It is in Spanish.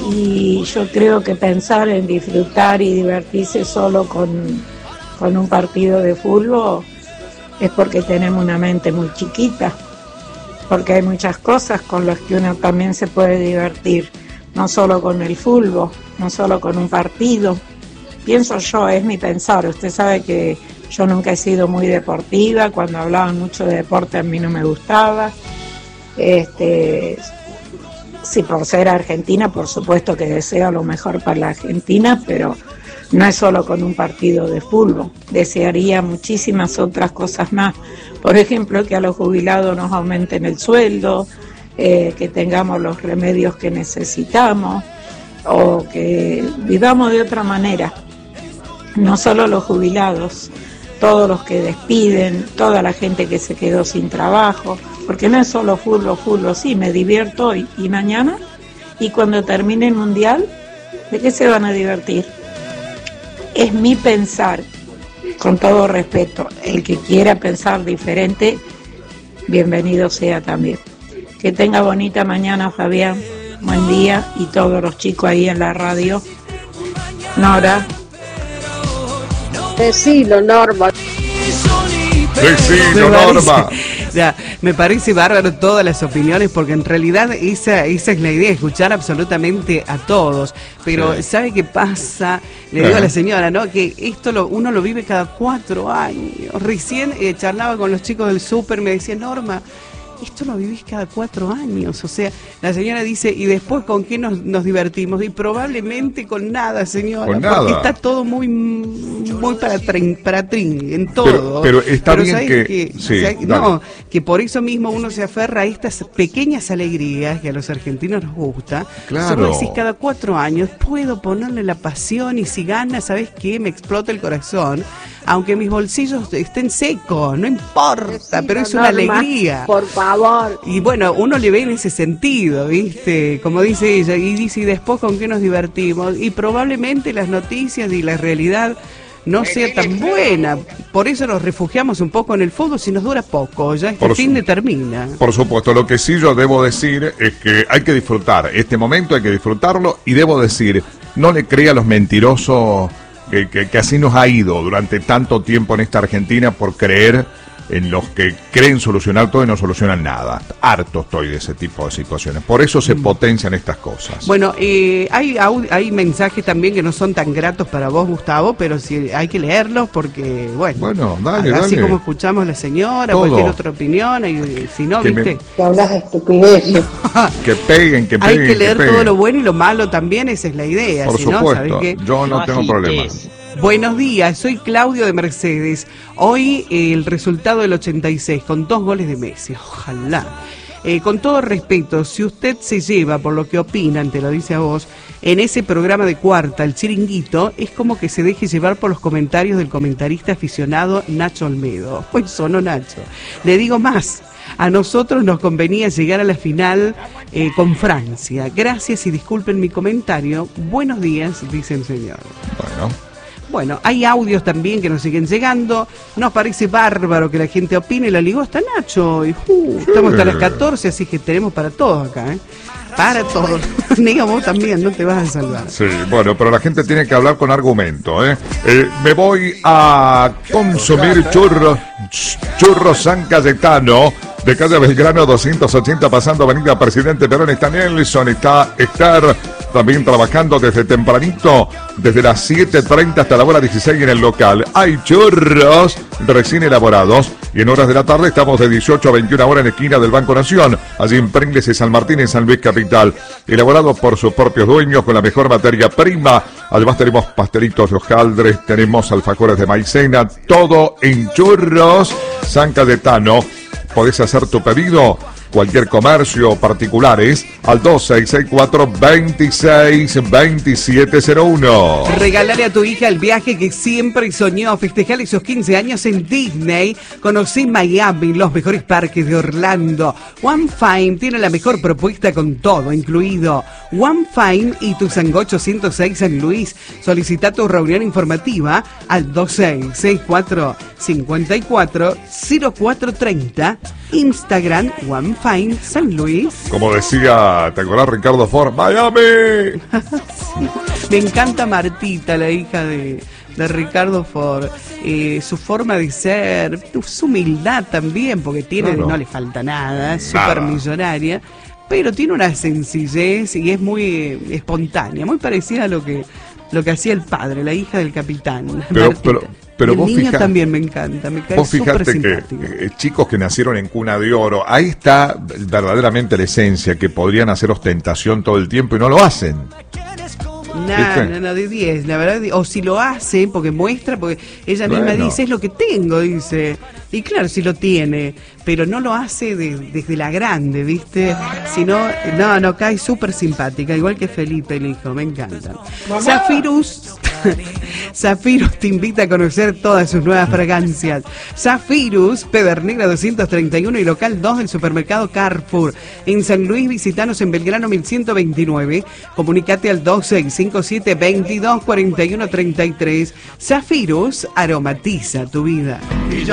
y yo creo que pensar en disfrutar y divertirse solo con un partido de fútbol es porque tenemos una mente muy chiquita, porque hay muchas cosas con las que uno también se puede divertir, no solo con el fútbol, no solo con un partido. Pienso yo, es mi pensar. Usted sabe que yo nunca he sido muy deportiva, cuando hablaban mucho de deporte a mí no me gustaba. Sí, por ser argentina, por supuesto que deseo lo mejor para la Argentina, pero no es solo con un partido de fútbol. Desearía muchísimas otras cosas más. Por ejemplo, que a los jubilados nos aumenten el sueldo, que tengamos los remedios que necesitamos, o que vivamos de otra manera. No solo los jubilados, todos los que despiden, toda la gente que se quedó sin trabajo, porque no es solo fútbol, sí, me divierto hoy y mañana, y cuando termine el mundial, ¿de qué se van a divertir? Es mi pensar, con todo respeto, el que quiera pensar diferente, bienvenido sea también. Que tenga bonita mañana, Fabián, buen día, y todos los chicos ahí en la radio. Nora. Decilo, Norma. Decilo, Norma. Ya, me parece bárbaro todas las opiniones, porque en realidad esa es la idea, escuchar absolutamente a todos. Pero sí. ¿Sabe qué pasa? Le digo a la señora, ¿no? Que esto uno lo vive cada 4 años. Recién charlaba con los chicos del súper, me decía, Norma, esto lo vivís cada 4 años. O sea, la señora dice, ¿y después con qué nos divertimos? Y probablemente con nada, señora. Con nada. Porque está todo muy para trin, en todo. Pero está bien que sí, no, que por eso mismo uno se aferra a estas pequeñas alegrías que a los argentinos nos gusta. Claro. Solo decís, cada 4 años puedo ponerle la pasión, y si gana, ¿sabes qué? Me explota el corazón. Aunque mis bolsillos estén secos, no importa, pero es una alegría. Por favor. Y bueno, uno le ve en ese sentido, ¿viste? Como dice ella, y dice, ¿y después con qué nos divertimos? Y probablemente las noticias y la realidad no sea tan buena. Por eso nos refugiamos un poco en el fútbol, si nos dura poco, ya este fin de termina. Por supuesto, lo que sí yo debo decir es que hay que disfrutar este momento, hay que disfrutarlo, y debo decir, no le crea a los mentirosos que así nos ha ido durante tanto tiempo en esta Argentina, por creer en los que creen solucionar todo y no solucionan nada. Harto estoy de ese tipo de situaciones. Por eso se potencian estas cosas. Bueno, hay mensajes también que no son tan gratos para vos, Gustavo, pero sí hay que leerlos porque, bueno, dale, así como escuchamos a la señora, todo. Cualquier otra opinión, y si no, ¿viste? Que hablas de estupideces. Que peguen. Hay que leer todo lo bueno y lo malo también, esa es la idea. Por supuesto, ¿sabes qué? Yo no tengo problemas. Buenos días, soy Claudio de Mercedes. Hoy el resultado del 86 con 2 goles de Messi. Ojalá. Con todo respeto, si usted se lleva por lo que opinan, te lo dice a vos, en ese programa de Cuarta, el Chiringuito, es como que se deje llevar por los comentarios del comentarista aficionado Nacho Olmedo. Pues sonó Nacho. Le digo más. A nosotros nos convenía llegar a la final con Francia. Gracias y disculpen mi comentario. Buenos días, dice el señor. Bueno, hay audios también que nos siguen llegando. Nos parece bárbaro que la gente opine. La ligó hasta Nacho. Y, estamos hasta las 14, así que tenemos para todos acá, ¿eh? Para todos. Niga, vos también, no te vas a salvar. Sí, bueno, pero la gente tiene que hablar con argumento, ¿eh? Me voy a consumir churros San Cayetano, de calle Belgrano 280, pasando Avenida Presidente Perón. Está Nelson, está Estar también trabajando desde tempranito, desde las 7:30 hasta la hora 16 en el local. Hay churros recién elaborados, y en horas de la tarde estamos de 18 a 21 horas en la esquina del Banco Nación, allí en Pringles y San Martín, en San Luis Capital. Elaborados por sus propios dueños con la mejor materia prima. Además tenemos pastelitos de hojaldres, tenemos alfajores de maicena, todo en churros San Cayetano. Podés hacer tu pedido, cualquier comercio o particulares, al 2664-262701. Regalale a tu hija el viaje que siempre soñó, festejar esos 15 años en Disney. Conocí Miami, los mejores parques de Orlando. One Fine tiene la mejor propuesta con todo incluido. One Fine y tu Sangocho 106 San Luis. Solicita tu reunión informativa al 2664-540430. Instagram One Fine. Fine, San Luis. Como decía, ¿te acordás Ricardo Ford? ¡Miami! Me encanta Martita, la hija de Ricardo Ford. Su forma de ser, su humildad también, porque no le falta nada, es súper millonaria, pero tiene una sencillez y es muy espontánea, muy parecida a lo que hacía el padre, la hija del capitán. Pero el vos niño también me encanta, me cae súper simpático. Que chicos que nacieron en cuna de oro, ahí está verdaderamente la esencia, que podrían hacer ostentación todo el tiempo y no lo hacen. No, de 10, la verdad. O si lo hace, porque muestra, porque ella misma dice, es lo que tengo, dice. Y claro, si lo tiene, pero no lo hace desde la grande, ¿viste? Sino, no, cae súper simpática, igual que Felipe, el hijo, me encanta. Zafirus te invita a conocer todas sus nuevas fragancias. Zafirus, Pedernera 231 y local 2 del supermercado Carrefour. En San Luis, visitanos en Belgrano 1129. Comunicate al 2657-224133. Zafirus aromatiza tu vida. Y yo